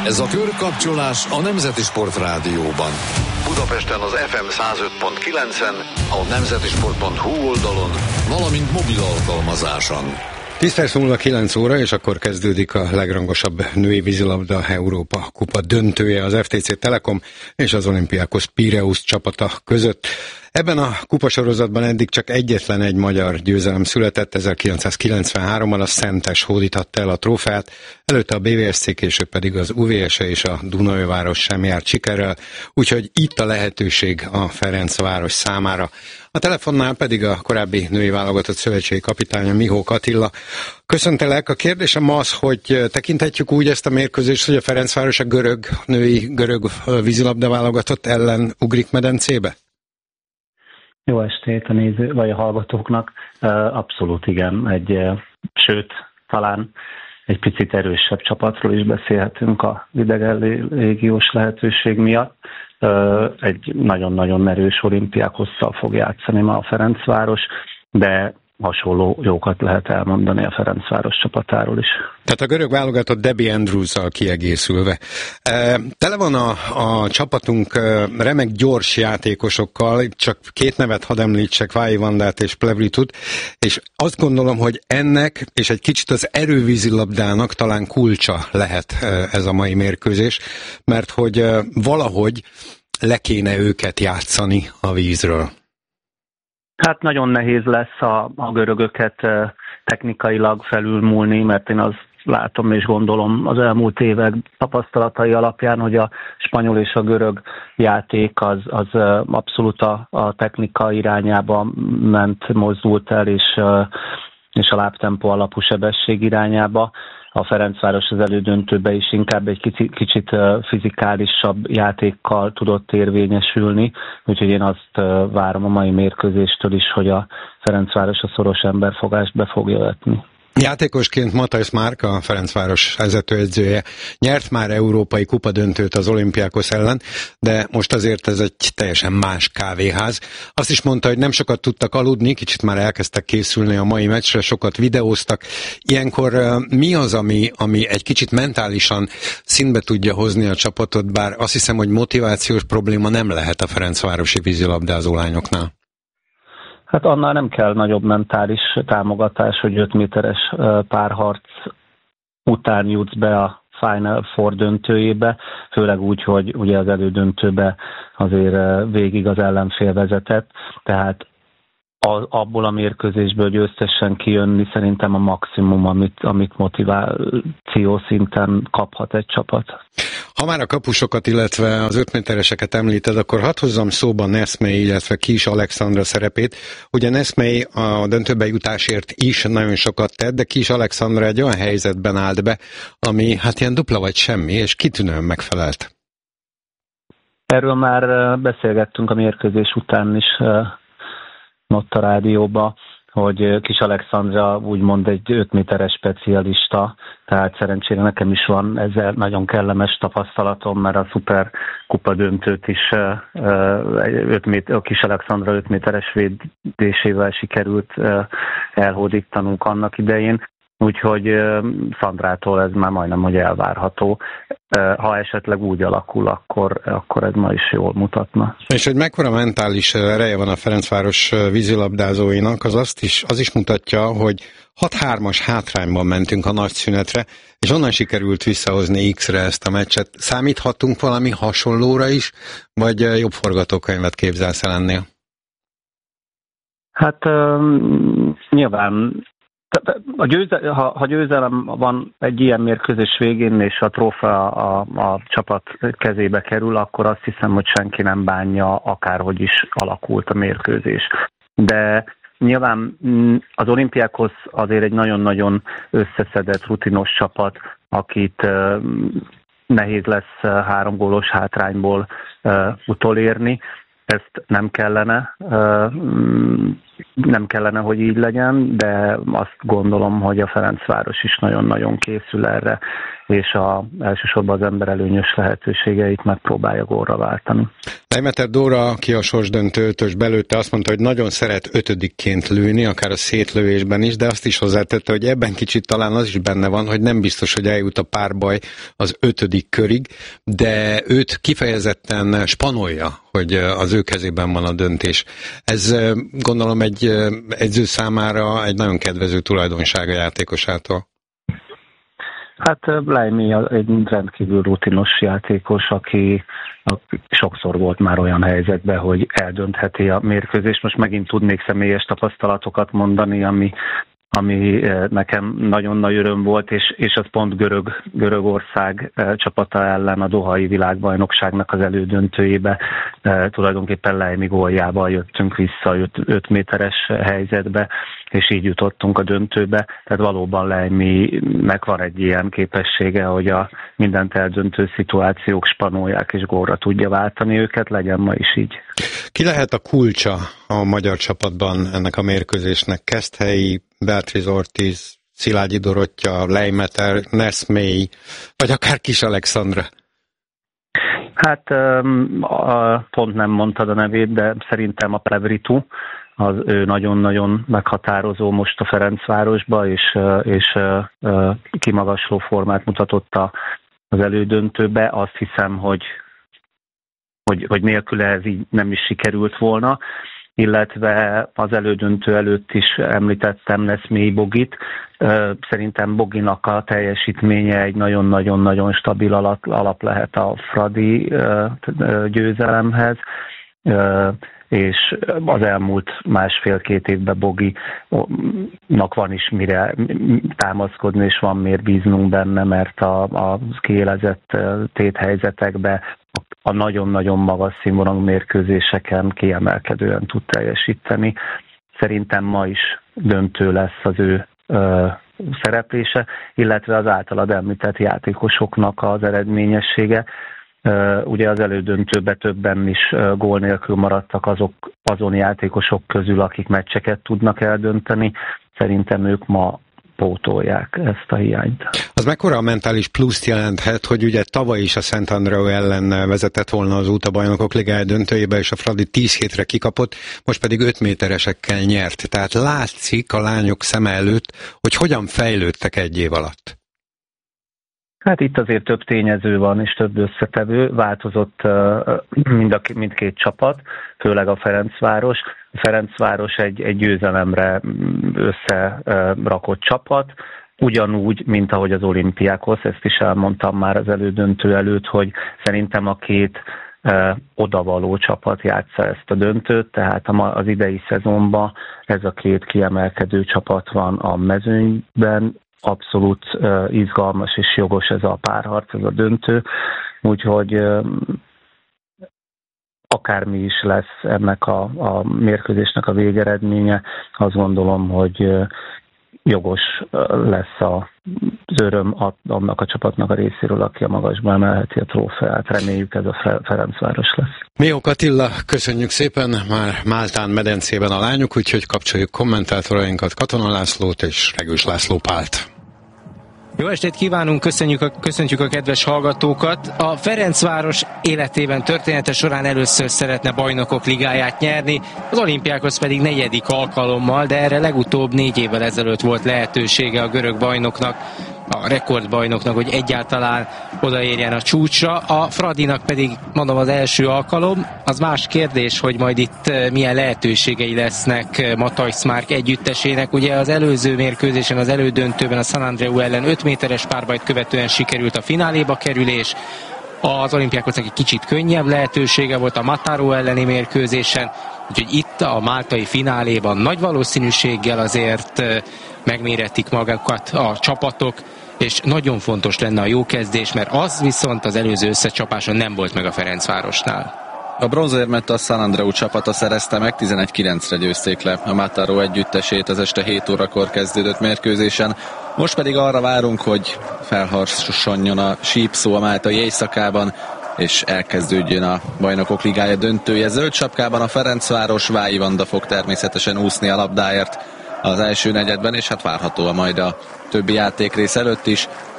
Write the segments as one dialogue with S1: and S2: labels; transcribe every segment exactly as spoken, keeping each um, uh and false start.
S1: Ez a körkapcsolás a Nemzeti Sport Rádióban. Budapesten az ef em száz öt pont kilencen, a nemzetisport pont hú oldalon, valamint mobil alkalmazáson.
S2: tíz perc múlva kilenc óra, és akkor kezdődik a legrangosabb női vízilabda Európa kupa döntője az ef té cé Telekom és az Olympiakos Pireus csapata között. Ebben a kupasorozatban eddig csak egyetlen egy magyar győzelem született, ezerkilencszázkilencvenháromban a Szentes hódította el a trófeát, előtte a bé vé es cé, később pedig az u vé es és a Dunaújváros sem járt sikerrel, úgyhogy itt a lehetőség a Ferencváros számára. A telefonnál pedig a korábbi női válogatott szövetségi kapitánya Mihók Attila. Köszöntelek, a kérdésem az, hogy tekinthetjük úgy ezt a mérkőzést, hogy a Ferencváros a görög, női görög vízilabda válogatott ellen ugrik medencébe?
S3: Jó estét a néző, vagy a hallgatóknak. Abszolút igen. Egy, sőt, talán egy picit erősebb csapatról is beszélhetünk a idegen légiós lehetőség miatt. Egy nagyon-nagyon erős Olympiakosszal fog játszani ma a Ferencváros, de hasonló jókat lehet elmondani a Ferencváros csapatáról is.
S2: Tehát a görög válogatott Debbie Andrews-zal kiegészülve. Tele van a, a csapatunk remek gyors játékosokkal, csak két nevet hadd említsek, Váji Vandát és Plevritut, és azt gondolom, hogy ennek és egy kicsit az erővízilabdának talán kulcsa lehet ez a mai mérkőzés, mert hogy valahogy le kéne őket játszani a vízről.
S3: Hát nagyon nehéz lesz a, a görögöket technikailag felülmúlni, mert én azt látom és gondolom az elmúlt évek tapasztalatai alapján, hogy a spanyol és a görög játék az, az abszolút a, a technika irányába ment, mozdult el, és, és a lábtempó alapú sebesség irányába. A Ferencváros az elődöntőben is inkább egy kicsit, kicsit fizikálisabb játékkal tudott érvényesülni, úgyhogy én azt várom a mai mérkőzéstől is, hogy a Ferencváros a szoros emberfogást be fogja vetni.
S2: Játékosként Matthijs Márk, a Ferencváros vezetőedzője, nyert már európai kupadöntőt az Olympiakos ellen, de most azért ez egy teljesen más kávéház. Azt is mondta, hogy nem sokat tudtak aludni, kicsit már elkezdtek készülni a mai meccsre, sokat videóztak. Ilyenkor mi az, ami, ami egy kicsit mentálisan színbe tudja hozni a csapatot, bár azt hiszem, hogy motivációs probléma nem lehet a ferencvárosi vízilabdázó lányoknál.
S3: Hát annál nem kell nagyobb mentális támogatás, hogy öt méteres párharc után jutsz be a Final Four döntőjébe, főleg úgy, hogy ugye az elődöntőbe azért végig az ellenfél vezetett, tehát abból a mérkőzésből győztesen kijönni szerintem a maximum, amit, amit motiváció szinten kaphat egy csapat.
S2: Ha már a kapusokat, illetve az öt métereseket említed, akkor hadd hozzam szóba Neszmei, illetve Kis Alexandra szerepét. Ugye Neszmei a döntőbe jutásért is nagyon sokat tett, de Kis Alexandra egy olyan helyzetben állt be, ami hát ilyen dupla vagy semmi, és kitűnően megfelelt.
S3: Erről már beszélgettünk a mérkőzés után is ott a rádióba, hogy Kis Alexandra úgymond egy öt méteres specialista, tehát szerencsére nekem is van ezzel nagyon kellemes tapasztalatom, mert a szuper kupa döntőt is öt méter, a Kis Alexandra öt méteres védésével sikerült elhódítanunk annak idején. Úgyhogy Szandrától ez már majdnem, hogy elvárható. Ha esetleg úgy alakul, akkor, akkor ez ma is jól mutatna.
S2: És hogy mekkora mentális ereje van a Ferencváros vízilabdázóinak, az azt is, az is mutatja, hogy hat hármas hátrányban mentünk a nagy szünetre, és onnan sikerült visszahozni X-re ezt a meccset. Számíthatunk valami hasonlóra is, vagy jobb forgatókönyvet képzelsz el ennél?
S3: Hát um, nyilván A győze, ha, ha győzelem van egy ilyen mérkőzés végén, és a trófea a, a csapat kezébe kerül, akkor azt hiszem, hogy senki nem bánja, akárhogy is alakult a mérkőzés. De nyilván az Olympiakos azért egy nagyon-nagyon összeszedett, rutinos csapat, akit nehéz lesz három gólos hátrányból utolérni. Ezt nem kellene, nem kellene, hogy így legyen, de azt gondolom, hogy a Ferencváros is nagyon-nagyon készül erre, és a, elsősorban az ember előnyös lehetőségeit megpróbálja gólra váltani.
S2: Leimeter Dóra, aki a sorsdöntő ötös belőtte, azt mondta, hogy nagyon szeret ötödikként lőni, akár a szétlövésben is, de azt is hozzátette, hogy ebben kicsit talán az is benne van, hogy nem biztos, hogy eljut a párbaj az ötödik körig, de őt kifejezetten spanolja, hogy az ő kezében van a döntés. Ez gondolom egy edző számára egy nagyon kedvező tulajdonsága játékosától.
S3: Hát Leimi egy rendkívül rutinos játékos, aki sokszor volt már olyan helyzetben, hogy eldöntheti a mérkőzést. Most megint tudnék személyes tapasztalatokat mondani, ami, ami nekem nagyon nagy öröm volt, és, és az pont Görög, Görögország csapata ellen a dohai világbajnokságnak az elődöntőjébe. Tulajdonképpen Leimi góljával jöttünk vissza öt méteres helyzetbe, és így jutottunk a döntőbe. Tehát valóban Leiminek van egy ilyen képessége, hogy a mindent eldöntő szituációk spanolják és gólra tudja váltani őket, legyen ma is így.
S2: Ki lehet a kulcsa a magyar csapatban ennek a mérkőzésnek? Keszthelyi, Beatriz Ortiz, Szilágyi Dorottya, Leimeter, Ness May, vagy akár Kis Alexandra?
S3: Hát pont nem mondtad a nevét, de szerintem a Plevritu, az ő nagyon-nagyon meghatározó most a Ferencvárosba, és, és kimagasló formát mutatott az elődöntőbe. Azt hiszem, hogy, hogy, hogy nélküle ez így nem is sikerült volna, illetve az elődöntő előtt is említettem Neszmélyi Bogit. Szerintem Boginak a teljesítménye egy nagyon-nagyon-nagyon stabil alap, alap lehet a Fradi győzelemhez, és az elmúlt másfél-két évben Boginak van is mire támaszkodni, és van miért bíznunk benne, mert a, a kiélezett téthelyzetekben a nagyon-nagyon magas színvonalú mérkőzéseken kiemelkedően tud teljesíteni. Szerintem ma is döntő lesz az ő ö, szereplése, illetve az általad említett játékosoknak az eredményessége. Ugye az elődöntőben többen is gól nélkül maradtak azok, azon játékosok közül, akik meccseket tudnak eldönteni. Szerintem ők ma pótolják ezt a hiányt.
S2: Az mekkora a mentális pluszt jelenthet, hogy ugye tavaly is a Szentandreu ellen vezetett volna az út a Bajnokok Ligája döntőjébe, és a Fradi tíz hétre kikapott, most pedig öt méteresekkel nyert. Tehát látszik a lányok szeme előtt, hogy hogyan fejlődtek egy év alatt.
S3: Hát itt azért több tényező van, és több összetevő. Változott mind a, mindkét csapat, főleg a Ferencváros. A Ferencváros egy, egy győzelemre összerakott csapat, ugyanúgy, mint ahogy az Olimpiákhoz, ezt is elmondtam már az elődöntő előtt, hogy szerintem a két odavaló csapat játsza ezt a döntőt, tehát az idei szezonban ez a két kiemelkedő csapat van a mezőnyben. Abszolút uh, izgalmas és jogos ez a párharc, ez a döntő, úgyhogy uh, akármi is lesz ennek a, a mérkőzésnek a végeredménye, azt gondolom, hogy uh, jogos uh, lesz a, az öröm annak a csapatnak a részéről, aki a magasba emelheti a trófeát. Reméljük ez a Ferencváros lesz.
S2: Miók Attila, köszönjük szépen, már Máltán medencében a lányok, úgyhogy kapcsoljuk kommentátorainkat, Katona Lászlót és Regős László Pált.
S4: Jó estét kívánunk, köszönjük a, köszöntjük a kedves hallgatókat. A Ferencváros életében, története során először szeretne Bajnokok Ligáját nyerni, az Olimpiákhoz pedig negyedik alkalommal, de erre legutóbb négy évvel ezelőtt volt lehetősége a görög bajnoknak, a rekordbajnoknak, hogy egyáltalán odaérjen a csúcsra. A Fradinak pedig, mondom, az első alkalom. Az más kérdés, hogy majd itt milyen lehetőségei lesznek Matthijs Márk együttesének. Ugye az előző mérkőzésen, az elődöntőben a San Andreu ellen öt méteres párbajt követően sikerült a fináléba kerülés. Az Olimpiákosnak egy kicsit könnyebb lehetősége volt a Mataró elleni mérkőzésen, úgyhogy itt a máltai fináléban nagy valószínűséggel azért megméretik magukat a csapatok, és nagyon fontos lenne a jó kezdés, mert az viszont az előző összecsapáson nem volt meg a Ferencvárosnál.
S5: A bronzérmet a San Andreu csapata szerezte meg, tizenegy kilencre győzték le a Mataró együttesét az este hét órakor kezdődött mérkőzésen. Most pedig arra várunk, hogy felharsonjon a sípszó a máltai éjszakában, és elkezdődjön a Bajnokok Ligája döntője. Zöld sapkában a Ferencváros, Vályi Vanda fog természetesen úszni a labdáért az első negyedben, és hát várhatóan majd a többi játékrész előtt is.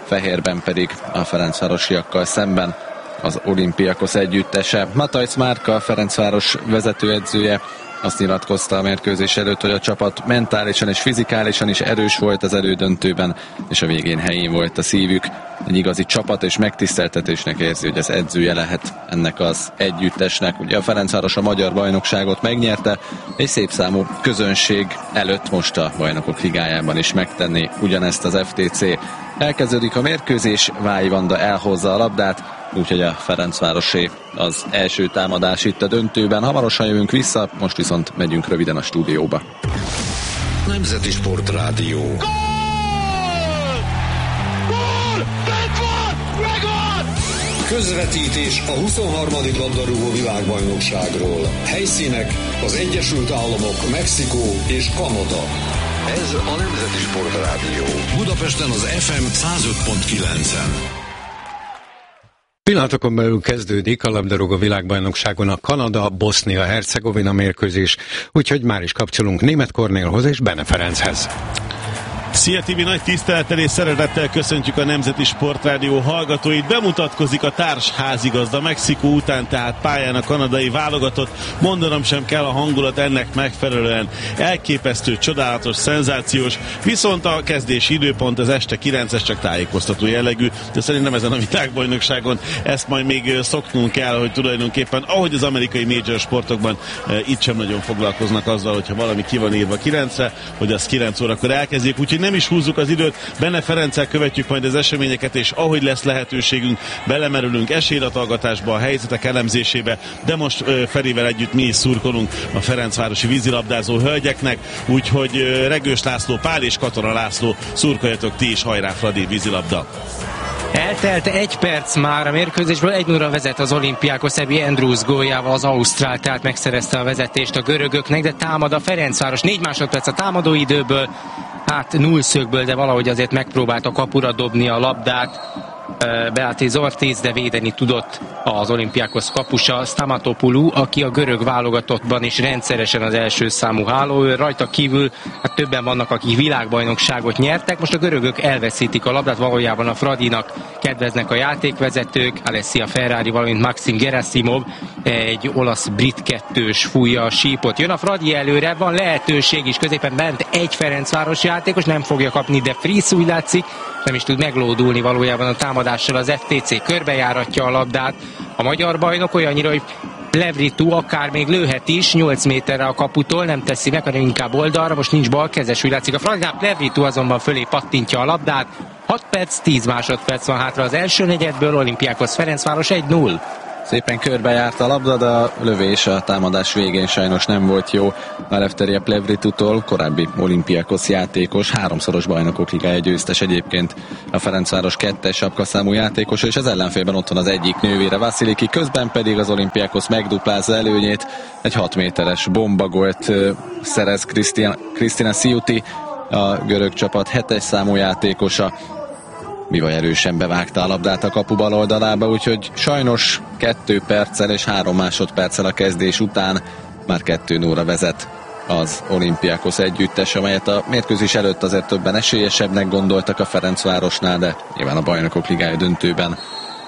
S5: fehérben pedig a ferencvárosiakkal szemben az Olympiakos együttese. Matajc Márka, a Ferencváros vezetőedzője azt nyilatkozta a mérkőzés előtt, hogy a csapat mentálisan és fizikálisan is erős volt az elődöntőben, és a végén helyén volt a szívük. Egy igazi csapat és megtiszteltetésnek érzi, hogy az edzője lehet ennek az együttesnek. Ugye a Ferencváros a magyar bajnokságot megnyerte, és szép számú közönség előtt most a Bajnokok Ligájában is megtenni ugyanezt az ef té cé. Elkezdődik a mérkőzés, Vályi Vanda elhozza a labdát, úgyhogy a Ferencvárosé az első támadás itt a döntőben. Hamarosan jövünk vissza, most viszont megyünk röviden a stúdióba.
S1: Nemzeti Sportrádió.
S6: Gól! Gól! Bent van! Megvan!
S1: Közvetítés a huszonharmadik labdarúgó világbajnokságról. Helyszínek az Egyesült Államok, Mexikó és Kanada. Ez a Nemzeti Sportrádió. Budapesten az ef em száz öt pont kilencen.
S2: Pillanatokon belül kezdődik a labdarúgó világbajnokságon a Kanada-Bosznia-Hercegovina mérkőzés, úgyhogy már is kapcsolunk Németh Kornélhoz és Bene Ferenchez.
S7: Szia Tibi, nagy tisztelettel és szeretettel köszöntjük a Nemzeti Sportrádió hallgatóit. Bemutatkozik a társ házigazda Mexikó után, tehát pályán a kanadai válogatott. Mondanom sem kell, a hangulat ennek megfelelően elképesztő, csodálatos, szenzációs, viszont a kezdési időpont az este kilences, csak tájékoztató jellegű, de szerintem ezen a világbajnokságon ezt majd még szoknunk kell, hogy tulajdonképpen, ahogy az amerikai major sportokban, itt sem nagyon foglalkoznak azzal, hogyha valami ki van írva kilencre, hogy az kilenc órakor elkezdjék, úgyhogy nem is húzzuk az időt, Bene Ferenccel követjük majd az eseményeket, és ahogy lesz lehetőségünk, belemerülünk esélylatolgatásba, a helyzetek elemzésébe, de most uh, Ferivel együtt mi is szurkolunk a ferencvárosi vízilabdázó hölgyeknek, úgyhogy uh, Regős László Pál és Katona László, szurkoljatok ti is, hajrá Fradi, vízilabda!
S4: Eltelt egy perc már a mérkőzésből, egy nulla vezet az Olympiakos, Ebi Andrews góljával az ausztrál, tehát megszerezte a vezetést a görögöknek, de támad a Ferencváros, négy másodperc a támadóidőből, hát nullszögből, de valahogy azért megpróbált a kapura dobni a labdát Beatriz Ortiz, de védeni tudott az Olympiakos kapusa Stamatopoulou, aki a görög válogatottban is rendszeresen az első számú hálóőr. Rajta kívül hát többen vannak, akik világbajnokságot nyertek. Most a görögök elveszítik a labdát, valójában a Fradinak kedveznek a játékvezetők, Alessia Ferrari, valamint Maxim Gerasimov, egy olasz-brit kettős fújja a sípot. Jön a Fradi előre, van lehetőség is, középen bent egy Ferencváros játékos, nem fogja kapni, de Friss úgy látszik, nem is tud meglódulni valójában a támadással az ef té cé, körbejáratja a labdát. A magyar bajnok olyannyira, hogy Plevritu akár még lőhet is, nyolc méterre a kaputól, nem teszi meg, hanem inkább oldalra, most nincs balkezes, úgy látszik a Fradinál, Plevritu azonban fölé pattintja a labdát. hat perc, tíz másodperc van hátra az első negyedből, Olympiakos Ferencváros egy null.
S5: Szépen körbejárt a labda, de a lövés a támadás végén sajnos nem volt jó. Eleftheria Plevritutól, korábbi Olympiakos játékos, háromszoros Bajnokok Ligája győztes egyébként a Ferencváros kettes sapkaszámú játékos, és az ellenfélben ott van az egyik nővére, Vasiliki, közben pedig az Olympiakos megduplázza előnyét, egy hat méteres bombagolt szerez Krisztina Sziuti, a görög csapat hetes számú játékosa. Bivaj erősen bevágta a labdát a kapu bal oldalába, úgyhogy sajnos kettő perccel és három másodperccel a kezdés után már kettő nullra vezet az Olympiakos együttes, amelyet a mérkőzés előtt azért többen esélyesebbnek gondoltak a Ferencvárosnál, de nyilván a Bajnokok Ligája döntőben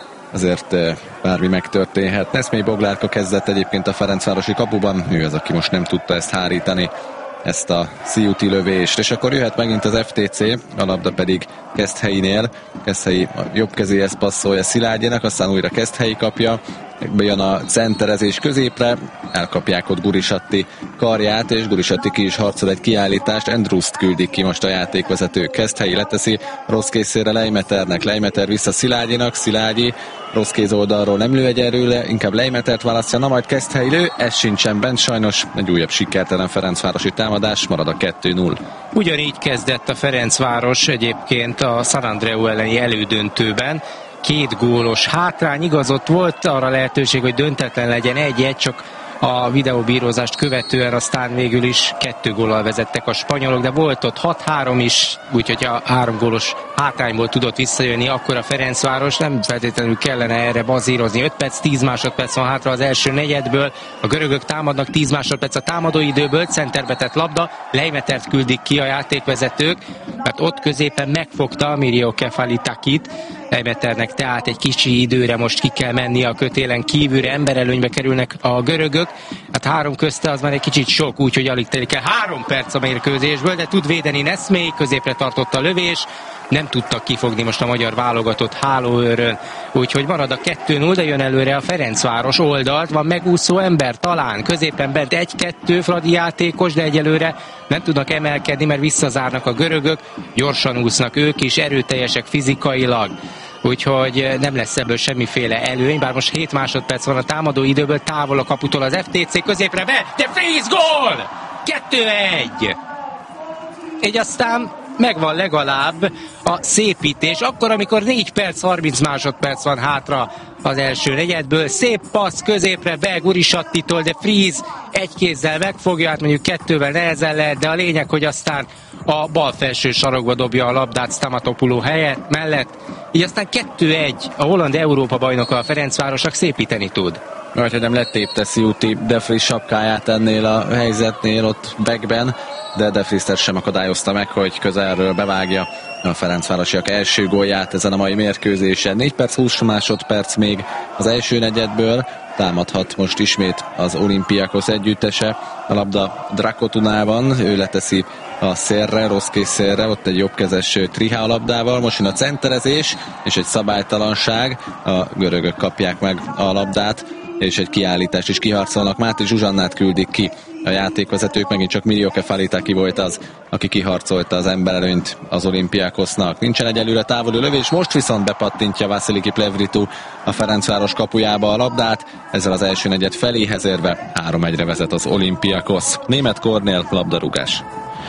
S5: azért bármi megtörténhet. Neszmely Boglárka kezdett egyébként a ferencvárosi kapuban, ő az, aki most nem tudta ezt hárítani, ezt a Sziuti lövést, és akkor jöhet megint az ef té cé, a labda pedig Keszthelyinél, Keszthelyi a jobb kezéhez passzolja Szilágyinak, aztán újra Keszthelyi kapja, bejön a centerezés középre, elkapják ott Gurisatti karját, és Gurisatti ki is harcol egy kiállítást, Andrews-t küldik ki most a játékvezető. Keszthelyi leteszi rossz készére Leimeternek, Leimeter vissza Szilágyinak, Szilágyi rossz kéz oldalról nem lő egyenlőre, inkább Leimetert választja, na majd Keszthelyi lő, ez sincsen bent, sajnos egy újabb sikertelen ferencvárosi támadás, marad a kettő null.
S4: Ugyanígy kezdett a Ferencváros egyébként a San Andreu elleni elődöntőben, két gólos hátrány, igaz, ott volt arra lehetőség, hogy döntetlen legyen egy-egy, csak a videóbírózást követően aztán végül is kettő góllal vezettek a spanyolok, de volt ott hat három is, úgyhogy a három gólos hátrányból tudott visszajönni, akkor a Ferencváros nem feltétlenül kellene erre bazírozni. öt perc, tíz másodperc van hátra az első negyedből, a görögök támadnak, tíz másodperc a támadóidőből, centerbe tett labda, Leimetert küldik ki a játékvezetők, mert ott középen megfogta Mirio Kefalitakit, Leimeternek tehát egy kicsi időre most ki kell menni a kötélen kívülre, emberelőnybe kerülnek a görögök, hát három közte az már egy kicsit sok, úgyhogy alig telik el három perc a mérkőzésből, de tud védeni Neszmé, középre tartott a lövés, nem tudtak kifogni most a magyar válogatott hálóőrön, úgyhogy marad a kettő null, de jön előre a Ferencváros oldalt, van megúszó ember talán, középen bent egy-kettő Fradi játékos, de egyelőre nem tudnak emelkedni, mert visszazárnak a görögök, gyorsan úsznak ők is, erőteljesek fizikailag, úgyhogy nem lesz ebből semmiféle előny, bár most hét másodperc van a támadó időből, távol a kaputól az ef té cé, középre be, de Fries gól! kettő egy! Így aztán megvan legalább a szépítés, akkor, amikor négy perc, harminc másodperc van hátra az első negyedből, szép passz középre be Gurisattitól, de Fries egy kézzel megfogja, hát mondjuk kettővel nehezen lehet, de a lényeg, hogy aztán a bal felső sarokba dobja a labdát Stamatopoulos helyett, mellett, így aztán kettő egy, a holland Európa bajnoka a Ferencvárosnak szépíteni tud.
S5: Vagy hogy nem letépte Sziuti De Vries sapkáját ennél a helyzetnél ott backben, de De Vries sem akadályozta meg, hogy közelről bevágja a ferencvárosiak első gólját ezen a mai mérkőzésen. négy perc, húsz másodperc még az első negyedből, támadhat most ismét az Olympiakos együttese. A labda Drakotunában, ő leteszi a szélre, rossz kész szélre, ott egy jobbkezes Trihá labdával, most jön a centerezés, és egy szabálytalanság, a görögök kapják meg a labdát, és egy kiállítást is kiharcolnak. Máté Zsuzsannát küldik ki a játékvezetők, megint csak Mirio Kefalitaki volt az, aki kiharcolta az emberelőnyt az Olympiakosnak. Nincsen egyelőre távoli lövés, most viszont bepattintja Vasiliki Plevritu a Ferencváros kapujába a labdát, ezzel az első negyed feléhez érve három egyre vezet az Olympiakos. Német Kornél, labdarúgás.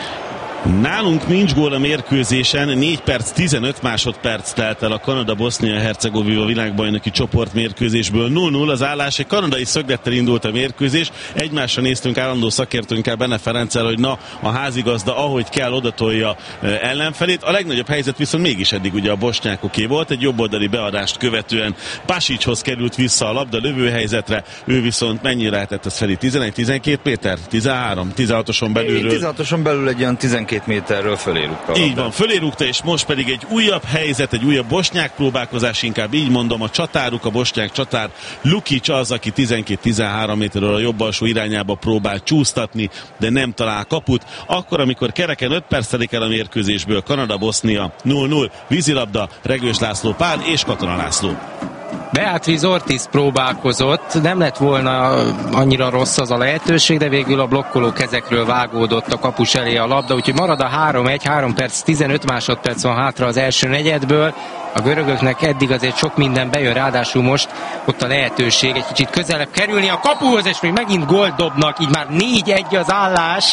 S7: Nálunk nincs gól a mérkőzésen, négy perc, tizenöt másodperc telt el a Kanada-Bosznia-Hercegovina világbajnoki csoportmérkőzésből. nulla null az állás, egy kanadai szöglettel indult a mérkőzés. Egymásra néztünk állandó szakértőnkkel, Benne Ferenccel, hogy na, a házigazda ahogy kell odatolja ellenfelét. A legnagyobb helyzet viszont mégis eddig ugye a bosnyákoké volt, egy jobboldali beadást követően Pasicshoz került vissza a labda lövőhelyzetre, ő viszont mennyire lehetett ez Feri? tizenegy tizenkét méter? tizenhárom? tizenhatoson belülről?
S8: tizenhatoson belül egy olyan tizenkét méterről fölé rúgta.
S7: Így van, fölé rúgta, és most pedig egy újabb helyzet, egy újabb bosnyák próbálkozás, inkább így mondom, a csatáruk, a bosnyák csatár, Lukic az, aki tizenkét-tizenhárom méterről a jobb alsó irányába próbál csúsztatni, de nem talál kaput. Akkor, amikor kereken öt perc telik el a mérkőzésből, Kanada-Bosznia nulla null, vízilabda, Regős László Pál és Katona László.
S4: Beatriz Ortiz próbálkozott, nem lett volna annyira rossz az a lehetőség, de végül a blokkoló kezekről vágódott a kapus elé a labda, úgyhogy marad a három egy, három perc, tizenöt másodperc van hátra az első negyedből. A görögöknek eddig azért sok minden bejön, ráadásul most ott a lehetőség egy kicsit közelebb kerülni a kapuhoz, és még megint gólt dobnak, így már négy egy az állás.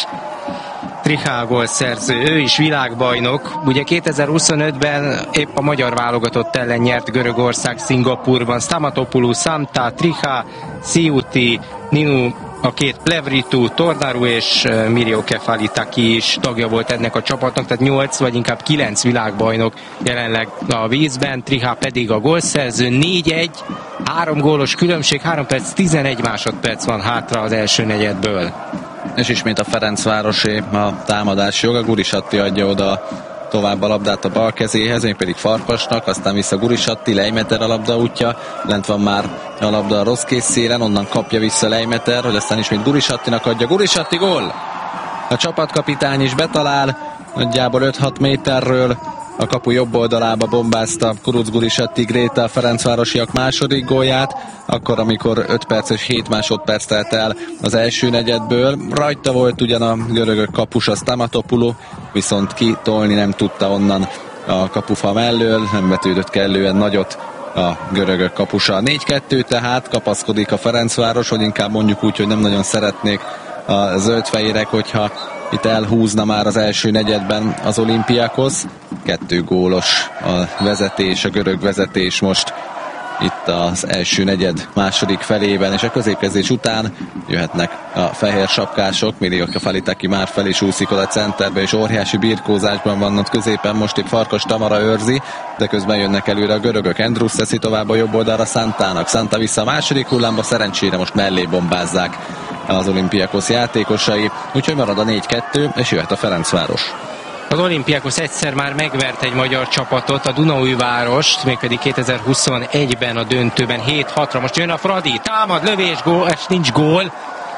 S4: Trihá gólszerző, ő is világbajnok. Ugye kétezer-huszonötben épp a magyar válogatott ellen nyert Görögország Szingapurban. Stamatopoulos, Samta, Trihá, Sziuti, Ninu, a két Plevritu, Tornaru és Mirio Kefalitaki is tagja volt ennek a csapatnak, tehát nyolc vagy inkább kilenc világbajnok jelenleg a vízben, Trihá pedig a gólszerző. négy egy, három gólos különbség, három perc, tizenegy másodperc van hátra az első negyedből.
S5: És ismét a Ferencvárosé a támadás joga, Gurisatti adja oda tovább a labdát a bal kezéhez, még pedig Farkasnak, aztán vissza Gurisatti, Leimeter a labda útja, lent van már a labda a rossz kész szélen, onnan kapja vissza Leimeter, hogy aztán ismét Gurisattinak adja, Gurisatti gól! A csapatkapitány is betalál, nagyjából öt-hat méterről, a kapu jobb oldalába bombázta Kuruc Gurisatti Gréta a ferencvárosiak második gólját, akkor amikor öt perc és hét másodperc telt el az első negyedből. Rajta volt ugyan a görögök kapus, a Stamatopoulos, viszont kitolni nem tudta onnan a kapufa mellől, nem vetődött kellően nagyot a görögök kapusa. négy kettő tehát kapaszkodik a Ferencváros, hogy inkább mondjuk úgy, hogy nem nagyon szeretnék a zöldfehérek, hogyha itt elhúzna már az első negyedben az Olympiakos. Kettő gólos a vezetés, a görög vezetés most itt az első negyed második felében, és a középkezés után jöhetnek a fehér sapkások. Millió Kefaliteki már fel is úszik oda centerbe, és óriási birkózásban vannak középen, most itt Farkas Tamara őrzi, de közben jönnek előre a görögök. Andrews teszi tovább a jobb oldalra Santának. Santa vissza a második hullámba, szerencsére most mellé bombázzák az Olympiakos játékosai, úgyhogy marad a négy kettő, és jöhet a Ferencváros.
S4: Az Olympiakos egyszer már megvert egy magyar csapatot, a Dunaújvárost, mégpedig kétezer-huszonegyben a döntőben hét hatra. Most jön a Fradi, támad, lövés, gól, és nincs gól.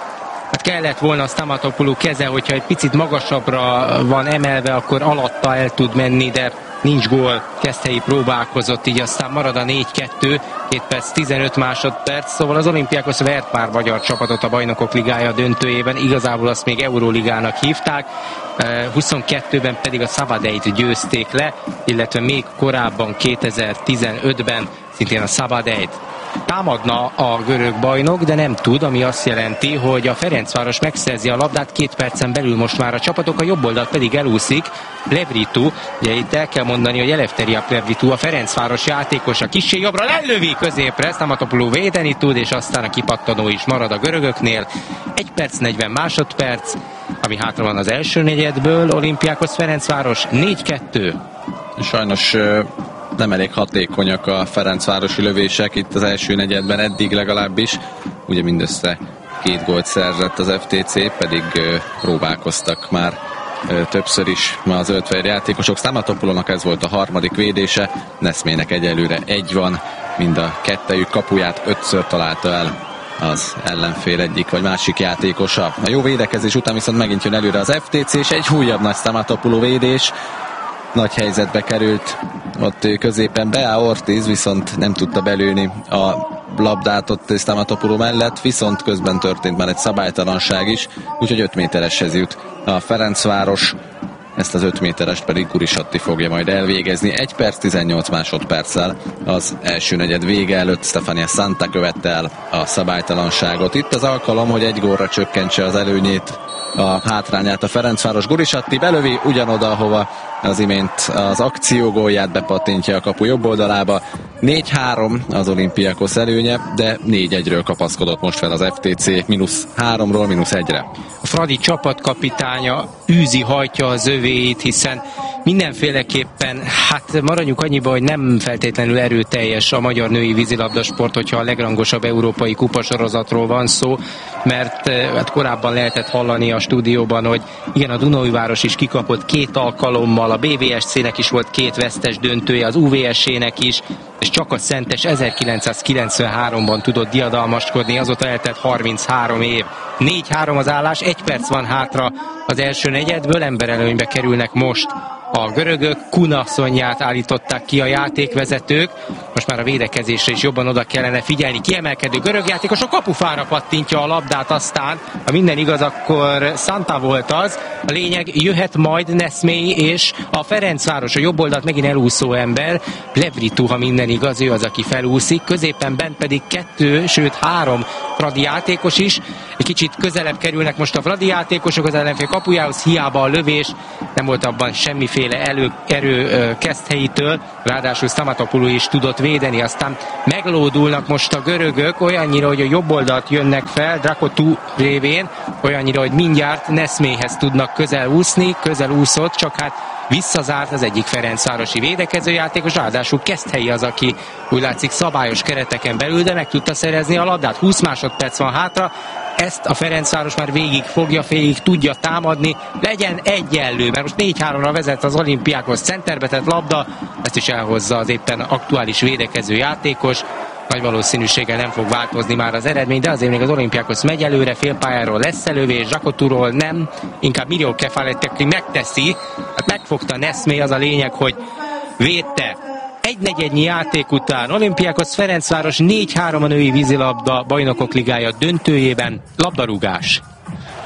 S4: Hát kellett volna a Stamatopoulou keze, hogyha egy picit magasabbra van emelve, akkor alatta el tud menni, de nincs gól. Keszthelyi próbálkozott, így aztán marad a négy kettő, két perc, tizenöt másodperc, szóval az Olympiakos vert már magyar csapatot a Bajnokok Ligája döntőjében, igazából azt még Euróligának hívták, huszonkettőben pedig a Sabadejt győzték le, illetve még korábban kétezer-tizenötben szintén a Sabadejt. Támadna a görög bajnok, de nem tud, ami azt jelenti, hogy a Ferencváros megszerzi a labdát két percen belül most már a csapatok, a jobb oldalt pedig elúszik Plevritou. Ugye itt el kell mondani, hogy Eleftheria Plevritou, a Ferencváros játékosa, kissé jobbra lelövi középre, Stamatopoulou védeni tud, és aztán a kipattanó is marad a görögöknél. egy perc, negyven másodperc, ami hátra van az első negyedből, Olympiakos Ferencváros négy kettő.
S5: Sajnos nem elég hatékonyak a ferencvárosi lövések itt az első negyedben, eddig legalábbis. Ugye mindössze két gólt szerzett az ef té cé, pedig próbálkoztak már többször is ma a zöldfehér játékosok. Stamatopoulónak ez volt a harmadik védése, Neszmének egyelőre egy van, mind a kettejük kapuját ötször találta el az ellenfél egyik vagy másik játékosa. A jó védekezés után viszont megint jön előre az ef té cé, és egy újabb nagy Stamatopoulou védés. Nagy helyzetbe került ott középen Bea Ortiz, viszont nem tudta belőni a labdát ott Stamatopoulou mellett, viszont közben történt már egy szabálytalanság is, úgyhogy öt métereshez jut a Ferencváros, ezt az öt méterest pedig Gurisatti fogja majd elvégezni. egy perc, tizennyolc másodperccel az első negyed vége előtt Stefania Santa követte el a szabálytalanságot. Itt az alkalom, hogy egy gólra csökkentse az előnyét, a hátrányát a Ferencváros. Gurisatti belövi ugyanoda, ahova az imént az akciógólját bepattintja a kapu jobb oldalába. négy három az Olympiakos előnye, de négy egyről kapaszkodott most fel az ef té cé, mínusz háromról mínusz egyre.
S4: A Fradi csapatkapitánya űzi, hajtja az övéit, hiszen mindenféleképpen, hát maradjunk annyiba, hogy nem feltétlenül erőteljes a magyar női vízilabdasport, hogyha a legrangosabb európai kupasorozatról van szó, mert hát korábban lehetett hallani a stúdióban, hogy igen, a Dunaújváros is kikapott két alkalommal, a bé vé es cének is volt két vesztes döntője, az u vé es ének is, és csak a Szentes ezerkilencszázkilencvenháromban tudott diadalmaskodni, azóta eltelt harminchárom év. négy három az állás, egy perc van hátra az első negyedből, emberelőnybe kerülnek most a görögök, Kunasszonyát állították ki a játékvezetők, most már a védekezésre is jobban oda kellene figyelni, kiemelkedő görög játékos, a kapufára pattintja a labdát, aztán, ha minden igaz, akkor Santa volt az, a lényeg, jöhet majd Neszmély és a Ferencváros, a jobb oldalt megint elúszó ember, Plevritou, ha minden igaz, ő az, aki felúszik, középen bent pedig kettő, sőt három Fradi játékos is, egy kicsit közelebb kerülnek most a Fradi játékosok az ellenfél kapujához, hiába a lövés, nem volt abban semmiféle elő, erő Keszthelyitől, ráadásul Stamatopoulou is tudott védeni, aztán meglódulnak most a görögök, olyannyira, hogy a jobb oldalt jönnek fel, Drakotu révén, olyannyira, hogy mindjárt Neszmélyhez tudnak közel úszni, közel úszott, csak hát visszazárt az egyik ferencvárosi védekezőjátékos, ráadásul Keszthelyi az, aki úgy látszik szabályos kereteken belül, de meg tudta szerezni a labdát. húsz másodperc van hátra, ezt a Ferencváros már végig fogja, végig tudja támadni, legyen egyenlő, mert most négy háromra vezet az Olympiakos, centerbe tett labda, ezt is elhozza az éppen aktuális védekező játékos. Nagy valószínűséggel nem fog változni már az eredmény, de azért még az Olympiakos megy előre, félpályáról lesz elővés, Zsakotúról nem, inkább Miró Kefaliteki megteszi, hát megfogta Neszmély, az a lényeg, hogy védte. Egy negyednyi játék után Olympiakos Ferencváros négy három a női vízilabda Bajnokok Ligája döntőjében, labdarúgás.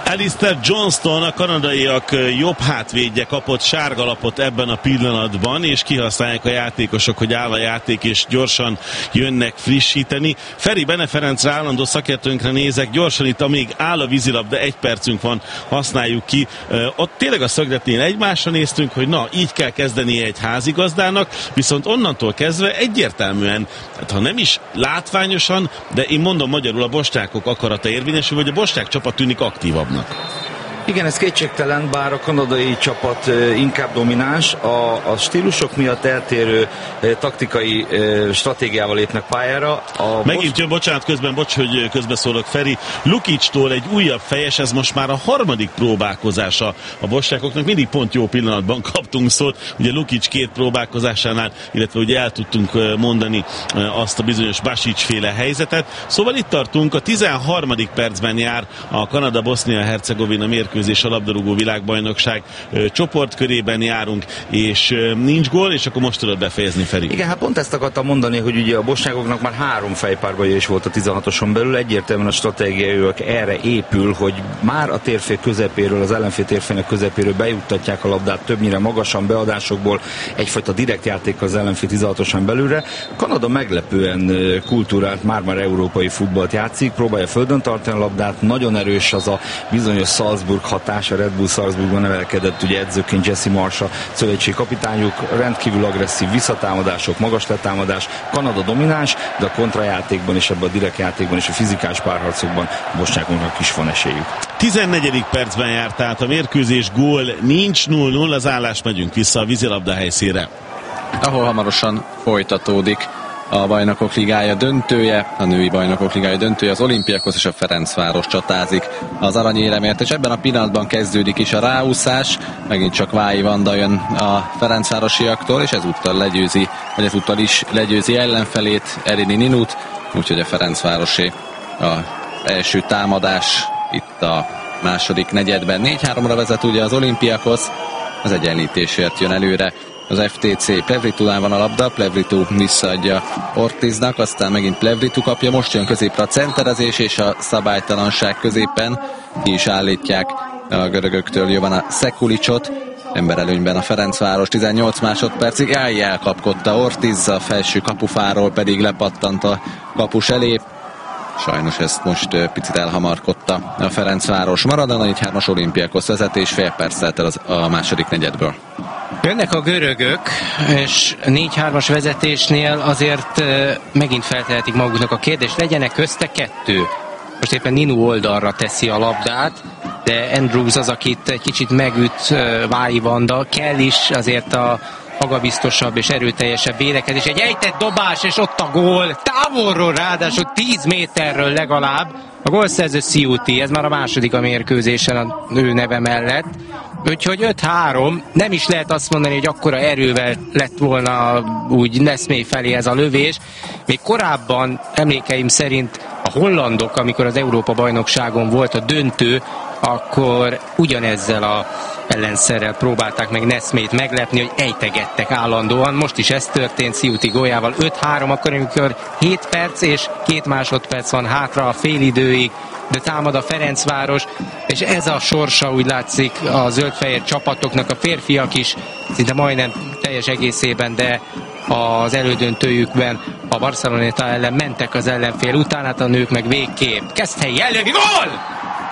S7: Alistair Johnston, a kanadaiak jobb hátvédje kapott sárgalapot ebben a pillanatban, és kihasználják a játékosok, hogy áll a játék, és gyorsan jönnek frissíteni. Feri Bene Ferencre, állandó szakértőnkre nézek, gyorsan itt, amíg áll a vízilabda, egy percünk van, használjuk ki. Ott tényleg a szögletnél egymásra néztünk, hogy na, így kell kezdenie egy házigazdának, viszont onnantól kezdve egyértelműen, hát ha nem is látványosan, de én mondom magyarul, a bosnyákok akarata érvényesül, vagy a bosnyák csapat tűnik aktívabbnak.
S8: Igen, ez kétségtelen, bár a kanadai csapat inkább domináns, a, a stílusok miatt eltérő taktikai stratégiával lépnek pályára. A
S7: Megint
S8: Bos...
S7: jön, bocsánat, közben, bocs, hogy közbeszólok, Feri. Lukicstól egy újabb fejes, ez most már a harmadik próbálkozása a bosnyákoknak. Mindig pont jó pillanatban kaptunk szót. Ugye Lukic két próbálkozásánál, illetve ugye el tudtunk mondani azt a bizonyos Basics-féle helyzetet. Szóval itt tartunk, a tizenharmadik percben jár a Kanada-Bosznia-Hercegovina mérkőzés, a labdarúgó világbajnokság csoportkörében járunk, és nincs gól, és akkor most tudod befejezni, Feri.
S8: Igen, hát pont ezt akartam mondani, hogy ugye a bosnyákoknak már három fejpárbaja is volt a tizenhatoson belül, egyértelműen a stratégiaiak erre épül, hogy már a térfél közepéről, az ellenfél térfének közepéről bejuttatják a labdát többnyire magasan beadásokból, egyfajta direkt játék az ellenfél tizenhatoson belülre. Kanada meglepően kultúrált, már-már európai futballt játszik, próbálja földön tartani a labdát, nagyon erős az a bizonyos Salzburg hatás, a Red Bull Salzburgban nevelkedett ugye edzőként Jesse Marsh, a szövetségi kapitányuk, rendkívül agresszív visszatámadások, magas letámadás, Kanada domináns, de a kontrajátékban és ebben a direkt játékban és a fizikális párharcokban a bosnyákoknak is van esélyük.
S7: tizennegyedik percben járt tehát a mérkőzés, gól nincs, nulla nulla az állás, megyünk vissza a vízilabda helyszínre,
S5: ahol hamarosan folytatódik a Bajnokok Ligája döntője, a női Bajnokok Ligája döntője, az Olympiakos és a Ferencváros csatázik az aranyéremért, és ebben a pillanatban kezdődik is a ráúszás, megint csak Vályi Vanda jön a ferencvárosiaktól, és ezúttal legyőzi, vagy ezúttal is legyőzi ellenfelét, Erini Ninut, úgyhogy a Ferencvárosé az első támadás itt a második negyedben. négy háromra vezet ugye az Olympiakos, az egyenlítésért jön előre az ef té cé. Plevritulán van a labda, Plevritu visszaadja Ortiznak, aztán megint Plevritu kapja, most jön középre a centerezés és a szabálytalanság középen, ki is állítják a görögöktől Jovana Sekulicsot, emberelőnyben a Ferencváros, tizennyolc másodpercig, Áj elkapkodta Ortiz, a felső kapufáról pedig lepattant a kapus elé. Sajnos ezt most picit elhamarkodta a Ferencváros. Marad a négy hármas Olympiakos vezetés, fél perc telt el az a második negyedből.
S4: Jönnek a görögök, és négy hármas vezetésnél azért megint feltehetik maguknak a kérdést, legyenek közte kettő. Most éppen Ninu oldalra teszi a labdát, de Andrews az, akit egy kicsit megüt Vályi Vanda, kell is azért a magabiztosabb és erőteljesebb védekezés. Egy ejtett dobás, és ott a gól, távolról ráadásul tíz méterről legalább. A gólszerző Sziuti, ez már a második a mérkőzésen a nő neve mellett. Úgyhogy öt három, nem is lehet azt mondani, hogy akkora erővel lett volna úgy Neszmé felé ez a lövés. Még korábban, emlékeim szerint a hollandok, amikor az Európa-bajnokságon volt a döntő, akkor ugyanezzel a ellenszerrel próbálták meg Neszmét meglepni, hogy ejtegettek állandóan. Most is ez történt Sziuti góljával. öt három, akkor amikor hét perc és két másodperc van hátra a félidőig, de támad a Ferencváros, és ez a sorsa úgy látszik a zöldfehér csapatoknak, a férfiak is szinte majdnem teljes egészében, de az elődöntőjükben a Barceloneta ellen mentek az ellenfél után, hát a nők meg végképp. Keszthelyi ellövi, gól!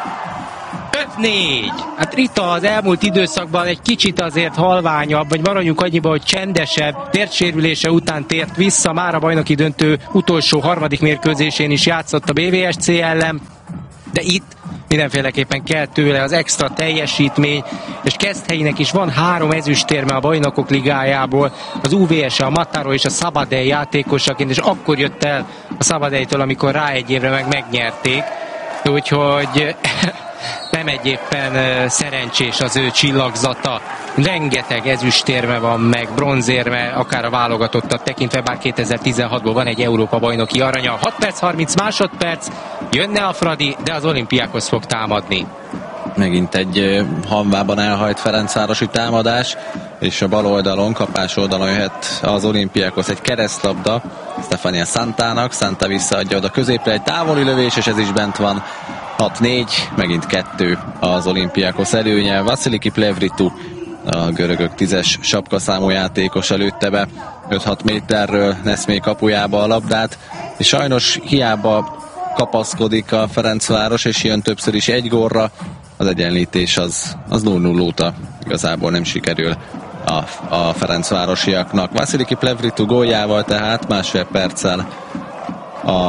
S4: öt négy. Hát Rita az elmúlt időszakban egy kicsit azért halványabb, vagy maradjunk annyiba, hogy csendesebb, térdsérülése után tért vissza, már a bajnoki döntő utolsó harmadik mérkőzésén is játszott a bé vé es cé ellen, de itt mindenféleképpen kell tőle az extra teljesítmény, és Keszthelyinek is van három ezüstérme a Bajnokok Ligájából, az u vé es, a Mataró és a Szabadell játékosaként, és akkor jött el a Szabadelltől, amikor rá egy évre meg megnyerték, úgyhogy nem egy éppen szerencsés az ő csillagzata. Rengeteg ezüstérme van meg, bronzérme, akár a válogatottat tekintve, bár kétezer-tizenhatból van egy Európa-bajnoki aranya. hat perc, harminc másodperc, jönne a Fradi, de az Olympiákhoz fog támadni.
S5: Megint egy hamvában elhajt ferencvárosi támadás, és a bal oldalon, kapás oldalon jöhet az Olympiákhoz egy keresztlabda Stefania Santának, Santa visszaadja oda középre, egy távoli lövés, és ez is bent van hat négy, megint kettő az Olympiakos előnye. Vasiliki Plevritu, a görögök tízes sapkaszámú játékos előtte be öt-hat méterről Neszmé kapujába a labdát, és sajnos hiába kapaszkodik a Ferencváros, és jön többször is egy gólra, az egyenlítés az, az nulla nulla óta igazából nem sikerül a, a ferencvárosiaknak. Vasiliki Plevritu góljával tehát másfél perccel a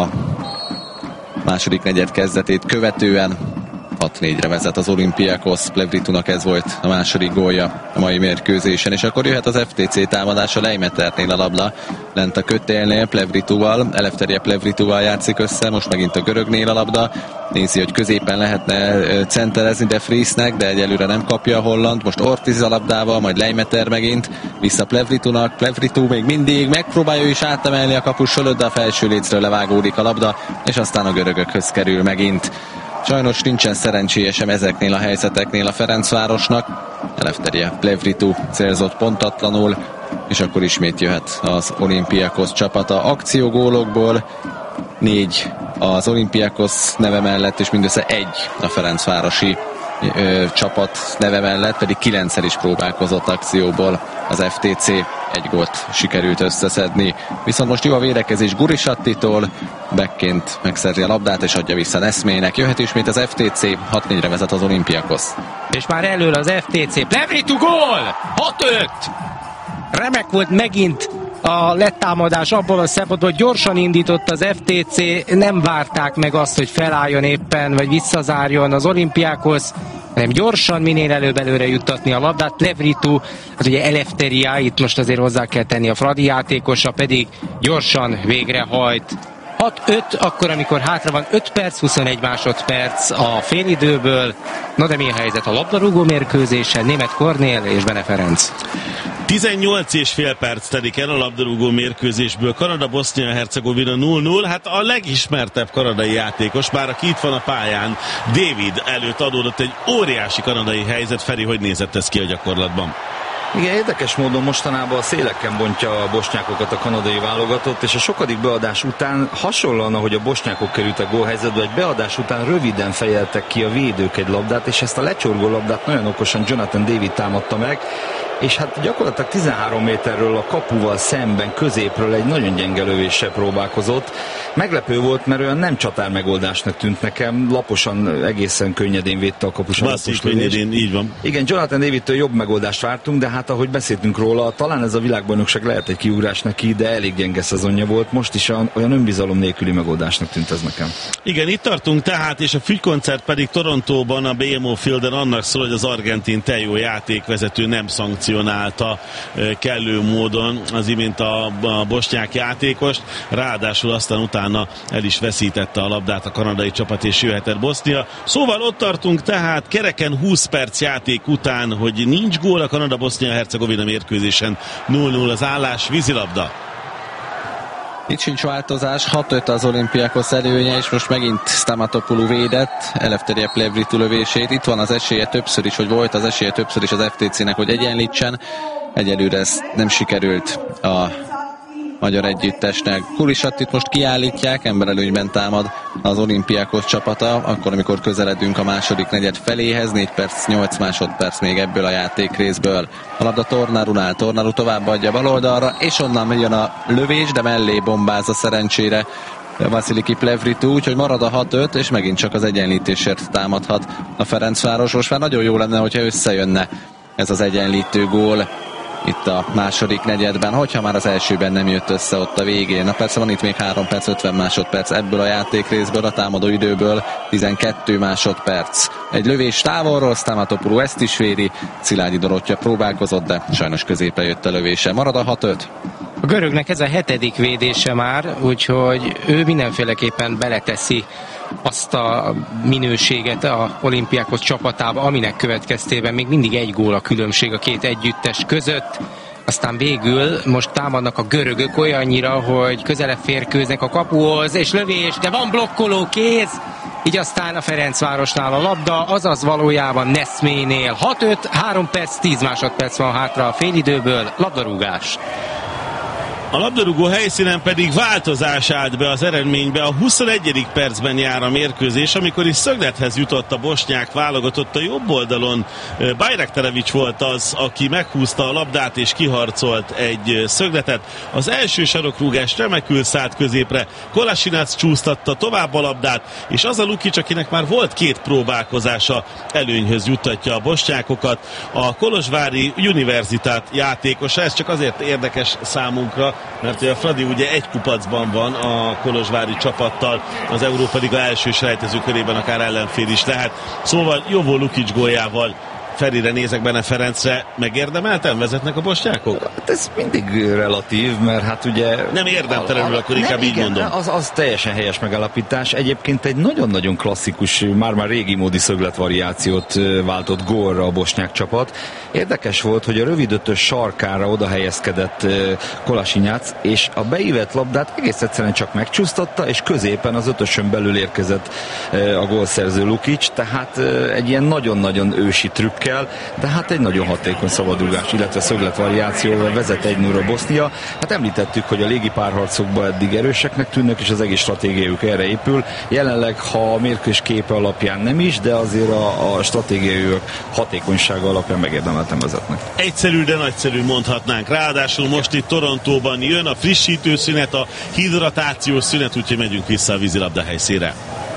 S5: második negyed kezdetét követően hat négyre vezet az Olympiakos. Plevritunak ez volt a második gólja a mai mérkőzésen, és akkor jöhet az ef té cé támadása. Leimeternél a labda, lent a kötélnél Plevrituval, Eleftheria Plevrituval játszik össze, most megint a görögnél a labda, nézi, hogy középen lehetne centerezni de Friesnek, de egyelőre nem kapja a holland, most Ortiz a labdával, majd Leimeter megint, vissza Plevritunak, Plevritu még mindig megpróbálja is átemelni a kapus fölött, de a felső lécről levágódik a labda, és aztán a görögökhöz kerül megint. Sajnos nincsen szerencséje sem ezeknél a helyzeteknél a Ferencvárosnak. Eleftheria Plevritu célzott pontatlanul, és akkor ismét jöhet az Olympiakos csapata. Akciógólokból négy az Olympiakos neve mellett, és mindössze egy a ferencvárosi ö, csapat neve mellett, pedig kilencszer is próbálkozott akcióból az ef té cé. Egy gólt sikerült összeszedni. Viszont most jó a védekezés Gurishattitól, backként megszerzi a labdát és adja vissza Neszmének. Jöhet ismét az ef té cé, hat négyre vezet az Olympiakos.
S4: És már elől az ef té cé. Plevritu gól! hat öt! Remek volt megint a letámadás abból a szempontból, hogy gyorsan indított az ef té cé, nem várták meg azt, hogy felálljon éppen, vagy visszazárjon az Olympiakos, hanem gyorsan minél előbb előre juttatni a labdát. Plevritu, hát ugye Eleftheria, itt most azért hozzá kell tenni a Fradi játékosa, pedig gyorsan végrehajt. hat öt, akkor amikor hátra van öt perc, huszonegy másodperc a félidőből. Na de mi a helyzet a labdarúgó mérkőzésen? Németh Kornél és Bene Ferenc.
S7: tizennyolc és fél perc telik el a labdarúgó mérkőzésből. Kanada-Bosznia-Hercegovina nulla nulla. Hát a legismertebb kanadai játékos, bár aki itt van a pályán, David előtt adódott egy óriási kanadai helyzet. Feri, hogy nézett ez ki a gyakorlatban?
S8: Igen, érdekes módon mostanában a széleken bontja a bosnyákokat a kanadai válogatott, és a sokadik beadás után hasonlóan, ahogy a bosnyákok kerültek gólhelyzetbe, egy beadás után röviden fejeltek ki a védők egy labdát, és ezt a lecsorgó labdát nagyon okosan Jonathan David támadta meg, és hát gyakorlatilag tizenhárom méterről a kapuval szemben középről egy nagyon gyenge lövéssel próbálkozott. Meglepő volt, mert olyan nem csatár megoldásnak tűnt nekem, laposan, egészen könnyedén védte a kapuson.
S7: Basszik, könnyedén, így van.
S8: Igen, Jonathan Davidtől jobb megoldást vártunk, de hát ahogy beszéltünk róla, talán ez a világbajnokság lehet egy kiugrás neki, de elég gyenge szezonja volt, most is olyan önbizalom nélküli megoldásnak tűnt ez nekem.
S7: Igen, itt tartunk tehát, és a fügykoncert pedig Torontóban, a bé em o Fielden annak szól, hogy az argentin Tejó játékvezető nem szankcionálta kellő módon az imént a, a bosnyák játékost, ráadásul aztán utána el is veszítette a labdát a kanadai csapat, és jöhetett Bosznia. Szóval ott tartunk tehát kereken húsz perc játék után, hogy nincs gól a Kanada-Bosznia-Hercegovina mérkőzésen, nulla nulla az állás, vízilabda.
S5: Itt sincs változás, hat öt az Olympiakos előnye, és most megint Stamatopoulou védett Eleftheria Plevritu lövését. Itt van az esélye többször is, hogy volt az esélye többször is az ef té cének, hogy egyenlítsen. Egyelőre ez nem sikerült a magyar együttesnek. Gurishattit most kiállítják, emberelőnyben támad az Olympiakos csapata, akkor amikor közeledünk a második negyed feléhez, négy perc, nyolc másodperc még ebből a játékrészből. A labda Tornarunál, Tornaru továbbadja bal oldalra, és onnan jön a lövés, de mellé bombáz a szerencsére Vasiliki Plevritu, úgyhogy marad a hat öt, és megint csak az egyenlítésért támadhat a Ferencváros. Most már nagyon jó lenne, hogyha összejönne ez az egyenlítő gól itt a második negyedben, hogyha már az elsőben nem jött össze ott a végén. Na persze van itt még három perc, ötven másodperc ebből a játékrészből, a támadó időből tizenkettő másodperc. Egy lövés távolról, Stamatopoulou ezt is védi, Szilágyi Dorottya próbálkozott, de sajnos középre jött a lövése. Marad a hat öt.
S4: A görögnek ez a hetedik védése már, úgyhogy ő mindenféleképpen beleteszi azt a minőséget a Olympiakos csapatába, aminek következtében még mindig egy gól a különbség a két együttes között. Aztán végül most támadnak a görögök olyannyira, hogy közelebb férkőznek a kapuhoz, és lövés, de van blokkoló kéz, így aztán a Ferencvárosnál a labda, azaz valójában Neszménél. hat öt, három perc, tíz másodperc van hátra a félidőből, labdarúgás.
S7: A labdarúgó helyszínen pedig változás állt be az eredménybe. A huszonegyedik percben jár a mérkőzés, amikor is szöglethez jutott a bosnyák válogatott. A jobb oldalon Bajraktarevics volt az, aki meghúzta a labdát és kiharcolt egy szögletet. Az első sarokrúgás remekül szállt középre, Kolasinac csúsztatta tovább a labdát, és az a Lukic, akinek már volt két próbálkozása, előnyhöz juttatja a bosnyákokat. A kolozsvári Universitát játékosa, ez csak azért érdekes számunkra, mert a Fradi ugye egy kupacban van a kolozsvári csapattal, az Európa Liga első selejtező körében akár ellenfél is lehet. Szóval Jovo Lukic góljával Ferire nézek, Bene Ferencre, megérdemelten vezetnek a bosnyákok?
S8: Hát ez mindig relatív, mert hát ugye...
S7: Nem érdemtelenül, akkor inkább így
S8: igen,
S7: mondom.
S8: Az, az teljesen helyes megállapítás. Egyébként egy nagyon-nagyon klasszikus, már-már régi módi szögletvariációt váltott gólra a bosnyák csapat. Érdekes volt, hogy a rövidötös sarkára oda helyezkedett Kolasinac, és a beívett labdát egész egyszerűen csak megcsúsztatta, és középen az ötösön belül érkezett a gólszerző Lukic, tehát egy ilyen nagyon-nagyon ősi trükk kell, de hát egy nagyon hatékony szabadrugás, illetve szögletvariációval vezet egy nulla Bosznia. Hát említettük, hogy a légi párharcokban eddig erőseknek tűnnek, és az egész stratégiájuk erre épül. Jelenleg, ha a mérkőzés képe alapján nem is, de azért a, a stratégiájuk hatékonysága alapján megérdemelten vezetnek.
S7: Egyszerű, de nagyszerű mondhatnánk. Ráadásul most itt Torontóban jön a frissítő szünet, a hidratációs szünet, úgyhogy megyünk vissza a vízilabda helyszínre.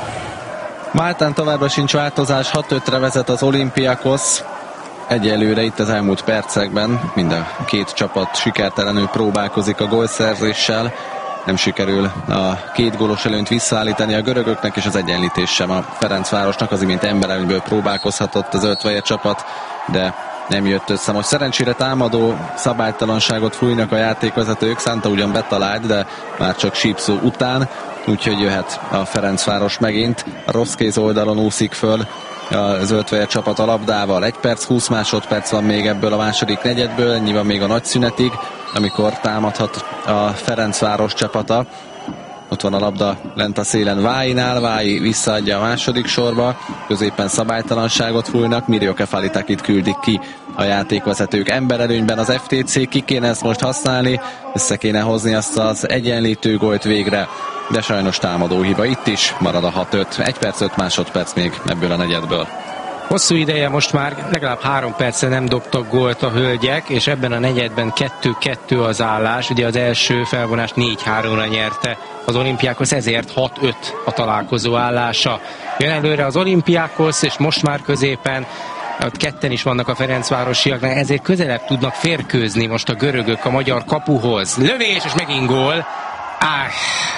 S5: Máltán továbbra sincs változás, hat ötre vezet az Olympiakos. Egyelőre itt az elmúlt percekben mind a két csapat sikertelenül próbálkozik a gólszerzéssel. Nem sikerül a két gólos előnyt visszaállítani a görögöknek, és az egyenlítés sem a Ferencvárosnak. Az imént emberelőnyből próbálkozhatott az Ötveje csapat, de nem jött össze. Most szerencsére támadó szabálytalanságot fújnak a játékvezetők. Szánta ugyan betalált, de már csak sípszó után, úgyhogy jöhet a Ferencváros megint. A rossz kéz oldalon úszik föl az Ötveje csapat a labdával. egy perc, húsz másodperc van még ebből a második negyedből, ennyi van még a nagy szünetig, amikor támadhat a Ferencváros csapata. Ott van a labda lent a szélen Váinál, Vái visszaadja a második sorba, középen szabálytalanságot fújnak, Mirjo Kefalitakit küldik ki a játékvezetők emberelőnyben. Az ef té cé ki kéne ezt most használni, össze kéne hozni azt az egyenlítő gólt végre, de sajnos támadó hiba itt is, marad a hat öt, egy perc, öt másodperc még ebből a negyedből.
S4: Hosszú ideje most már legalább három perce nem dobtak gólt a hölgyek, és ebben a negyedben kettő kettő az állás. Ugye az első felvonást négy háromra nyerte az Olympiakos, ezért hat öt a találkozó állása. Jön előre az Olympiakos, és most már középen ott ketten is vannak a Ferencvárosiak, ezért közelebb tudnak férkőzni most a görögök a magyar kapuhoz. Lövés, és megint gól. Áh,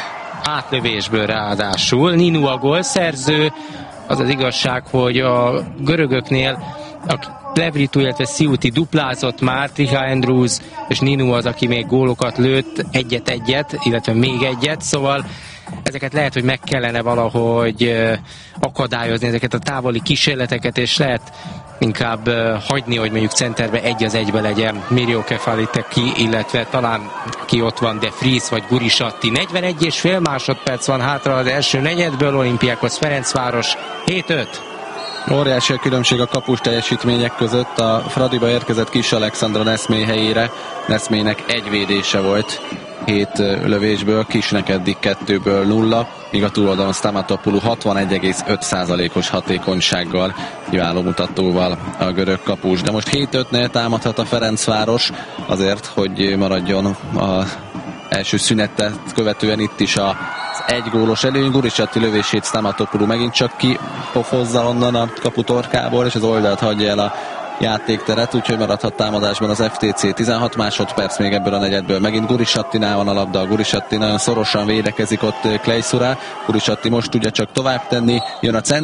S4: átlövésből ráadásul. Ninu a gólszerző. Az az igazság, hogy a görögöknél a Plevritu, illetve Siuti duplázott már, Triha Andrews és Ninu az, aki még gólokat lőtt, egyet-egyet, illetve még egyet, szóval ezeket lehet, hogy meg kellene valahogy akadályozni, ezeket a távoli kísérleteket, és lehet inkább hagyni, hogy mondjuk centerbe egy az egybe legyen Mirjo Kefalitaki, illetve talán ki ott van, de Fries vagy Gurisatti. negyvenegy és fél másodperc van hátra az első negyedből, Olympiakos Ferencváros hét öt.
S5: Óriási a különbség a kapus teljesítmények között. A Fradiba érkezett Kis Alexandra Neszmély helyére. Neszmélynek egy védése volt hét lövésből, Kisnek eddig kettőből nulla, míg a túloldalon Stamatopoulou hatvanegy egész öt százalékos hatékonysággal, kiváló mutatóval a görög kapus. De most hét ötnél támadhat a Ferencváros azért, hogy maradjon az első szünetet követően itt is a egy gólos előny. Gurisatti lövését Stamatopoulou megint csak kipofozza onnan a kaputorkából, és az oldalt hagyja el a játékteret, úgyhogy maradhat támadásban az ef té cé. tizenhat másodperc még ebből a negyedből. Megint Gurisattinál van a labda, a Gurisatti nagyon szorosan védekezik ott Klejszurá. Gurisatti most tudja csak tovább tenni, jön a cent